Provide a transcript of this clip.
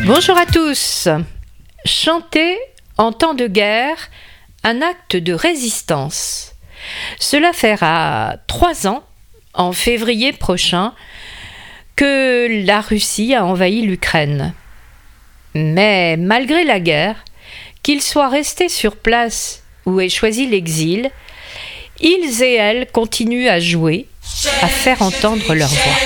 Bonjour à tous. Chanter en temps de guerre, un acte de résistance. Cela fera 3 ans, en février prochain, que la Russie a envahi l'Ukraine. Mais malgré la guerre, qu'ils soient restés sur place ou aient choisi l'exil, ils et elles continuent à jouer, à faire entendre leur voix.